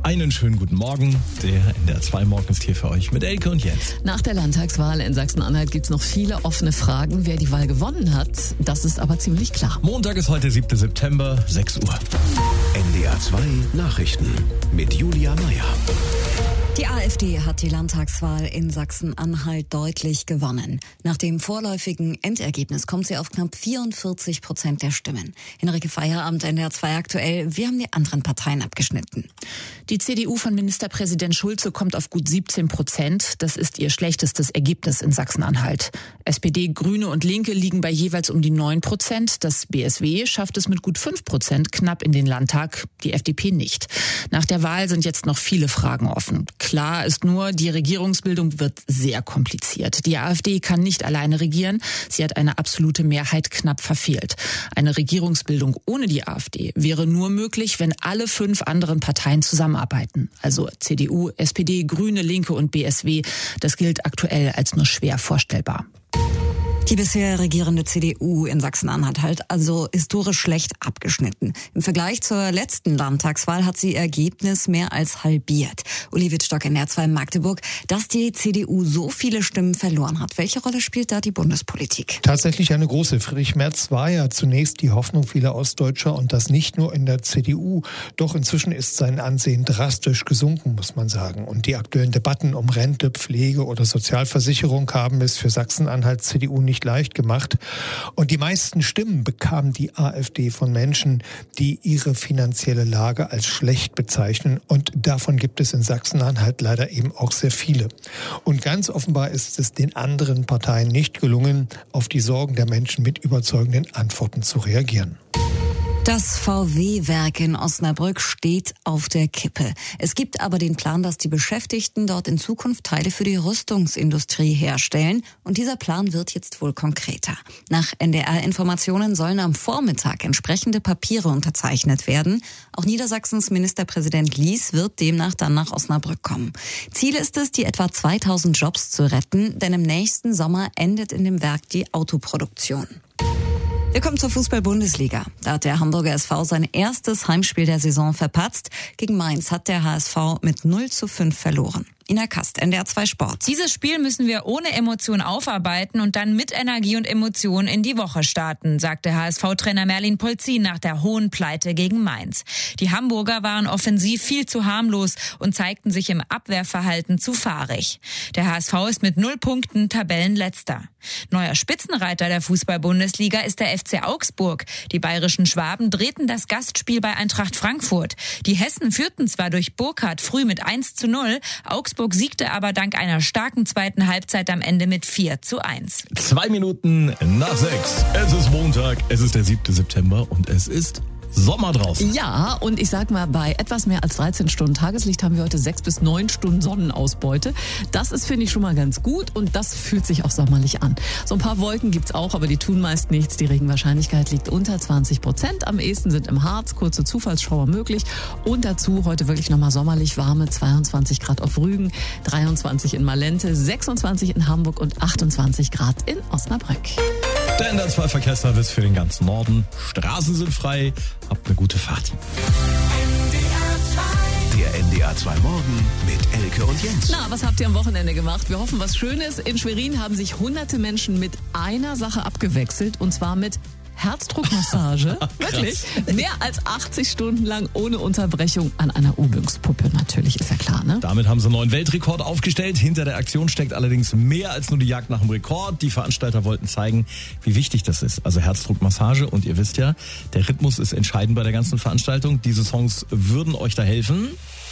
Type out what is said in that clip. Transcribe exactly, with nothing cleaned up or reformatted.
Einen schönen guten Morgen. Der N D R zwei Morgen ist hier für euch mit Elke und Jens. Nach der Landtagswahl in Sachsen-Anhalt gibt es noch viele offene Fragen. Wer die Wahl gewonnen hat, das ist aber ziemlich klar. Montag ist heute siebter September, sechs Uhr. N D R zwei Nachrichten mit Julia Meyer. Die AfD hat die Landtagswahl in Sachsen-Anhalt deutlich gewonnen. Nach dem vorläufigen Endergebnis kommt sie auf knapp vierundvierzig Prozent der Stimmen. Henrike Feierabend, N D R zwei aktuell. Wie haben die anderen Parteien abgeschnitten? Die C D U von Ministerpräsident Schulze kommt auf gut siebzehn Prozent. Das ist ihr schlechtestes Ergebnis in Sachsen-Anhalt. S P D, Grüne und Linke liegen bei jeweils um die neun Prozent. Das B S W schafft es mit gut fünf Prozent knapp in den Landtag, die F D P nicht. Nach der Wahl sind jetzt noch viele Fragen offen. Klar ist nur, die Regierungsbildung wird sehr kompliziert. Die AfD kann nicht alleine regieren. Sie hat eine absolute Mehrheit knapp verfehlt. Eine Regierungsbildung ohne die AfD wäre nur möglich, wenn alle fünf anderen Parteien zusammenarbeiten. Also C D U, S P D, Grüne, Linke und B S W. Das gilt aktuell als nur schwer vorstellbar. Die bisher regierende C D U in Sachsen-Anhalt hat also historisch schlecht abgeschnitten. Im Vergleich zur letzten Landtagswahl hat sie ihr Ergebnis mehr als halbiert. Uli Wittstock, N D R zwei Magdeburg, dass die C D U so viele Stimmen verloren hat. Welche Rolle spielt da die Bundespolitik? Tatsächlich eine große. Friedrich Merz war ja zunächst die Hoffnung vieler Ostdeutscher und das nicht nur in der C D U. Doch inzwischen ist sein Ansehen drastisch gesunken, muss man sagen. Und die aktuellen Debatten um Rente, Pflege oder Sozialversicherung haben es für Sachsen-Anhalt C D U nicht nicht leicht gemacht. Und die meisten Stimmen bekam die AfD von Menschen, die ihre finanzielle Lage als schlecht bezeichnen. Und davon gibt es in Sachsen-Anhalt leider eben auch sehr viele. Und ganz offenbar ist es den anderen Parteien nicht gelungen, auf die Sorgen der Menschen mit überzeugenden Antworten zu reagieren. Das V W-Werk in Osnabrück steht auf der Kippe. Es gibt aber den Plan, dass die Beschäftigten dort in Zukunft Teile für die Rüstungsindustrie herstellen. Und dieser Plan wird jetzt wohl konkreter. Nach N D R-Informationen sollen am Vormittag entsprechende Papiere unterzeichnet werden. Auch Niedersachsens Ministerpräsident Lies wird demnach dann nach Osnabrück kommen. Ziel ist es, die etwa zweitausend Jobs zu retten, denn im nächsten Sommer endet in dem Werk die Autoproduktion. Wir kommen zur Fußball-Bundesliga. Da hat der Hamburger S V sein erstes Heimspiel der Saison verpatzt. Gegen Mainz hat der H S V mit null zu fünf verloren. Ina Kast, N D R zwei Sport. Dieses Spiel müssen wir ohne Emotion aufarbeiten und dann mit Energie und Emotion in die Woche starten, sagte H S V-Trainer Merlin Polzin nach der hohen Pleite gegen Mainz. Die Hamburger waren offensiv viel zu harmlos und zeigten sich im Abwehrverhalten zu fahrig. Der H S V ist mit null Punkten Tabellenletzter. Neuer Spitzenreiter der Fußball-Bundesliga ist der F C Augsburg. Die bayerischen Schwaben drehten das Gastspiel bei Eintracht Frankfurt. Die Hessen führten zwar durch Burkhardt früh mit eins zu null, Augsburg siegte aber dank einer starken zweiten Halbzeit am Ende mit vier zu eins. Zwei Minuten nach sechs. Es ist Montag, es ist der siebter September und es ist Sommer draußen. Ja, und ich sag mal, bei etwas mehr als dreizehn Stunden Tageslicht haben wir heute sechs bis neun Stunden Sonnenausbeute. Das ist, finde ich, schon mal ganz gut und das fühlt sich auch sommerlich an. So ein paar Wolken gibt's auch, aber die tun meist nichts. Die Regenwahrscheinlichkeit liegt unter zwanzig Prozent. Am ehesten sind im Harz kurze Zufallsschauer möglich. Und dazu heute wirklich nochmal sommerlich warme zweiundzwanzig Grad auf Rügen, dreiundzwanzig in Malente, sechsundzwanzig in Hamburg und achtundzwanzig Grad in Osnabrück. Der N D R zwei Verkehrsservice für den ganzen Norden. Straßen sind frei. Habt eine gute Fahrt. Der N D R zwei Morgen mit Elke und Jens. Na, was habt ihr am Wochenende gemacht? Wir hoffen, was Schönes. In Schwerin haben sich hunderte Menschen mit einer Sache abgewechselt, und zwar mit Herzdruckmassage. Wirklich? Mehr als achtzig Stunden lang ohne Unterbrechung an einer Übungspuppe. Natürlich, ist ja klar, ne? Damit haben sie einen neuen Weltrekord aufgestellt. Hinter der Aktion steckt allerdings mehr als nur die Jagd nach dem Rekord. Die Veranstalter wollten zeigen, wie wichtig das ist. Also Herzdruckmassage. Und ihr wisst ja, der Rhythmus ist entscheidend bei der ganzen Veranstaltung. Diese Songs würden euch da helfen.